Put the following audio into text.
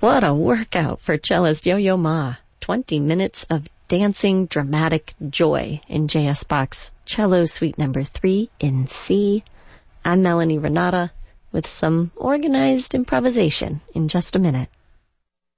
What a workout for cellist Yo-Yo Ma. 20 minutes of dancing dramatic joy in J.S. Bach's Cello Suite No. 3 in C. I'm Melanie Renata with some organized improvisation in just a minute.